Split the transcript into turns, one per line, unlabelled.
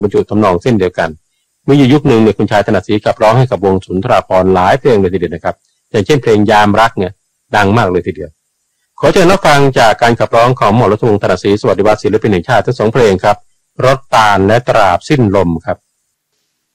บรรจุทำนองเส้นเดียวกันมีอยู่ยุคหนึ่งเนี่ยคุณชายถนัดศรีขับร้องให้กับวงสุนทราภรณ์หลายเพลงเลยทีเดียวนะครับอย่างเช่นเพลงยามรักเนี่ยดังมากเลยทีเดียวขอเชิญรับฟังจากการขับร้องของหม่อมราชวงศ์ถนัดศรีสวัสดิวัฒน์ศิลปินแห่งชาติทั้งสองเพลงครับรถตาลและตราบสิ้นลมครับ